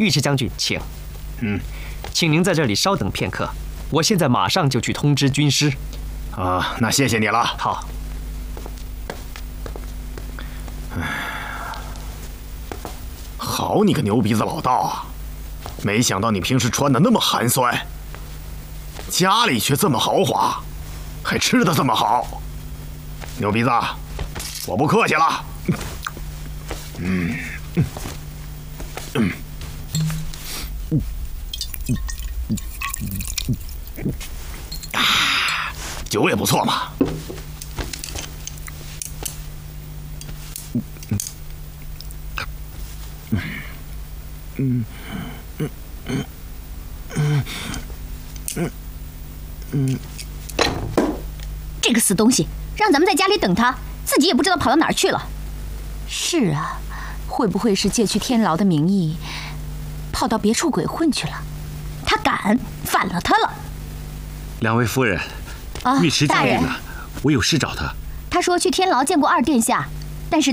尉迟将军，请。请您在这里稍等片刻，我现在马上就去通知军师。 啊，那谢谢你了。 好。 好你个牛鼻子老道啊！没想到你平时穿的那么寒酸，家里却这么豪华，还吃的这么好。牛鼻子，我不客气了。酒也不错嘛。 这个死东西，让咱们在家里等他，自己也不知道跑到哪儿去了。 是啊，会不会是借去天牢的名义，跑到别处鬼混去了？ 他敢，反了他了。 两位夫人，尉迟将军呢？我有事找他。 他说去天牢见过二殿下，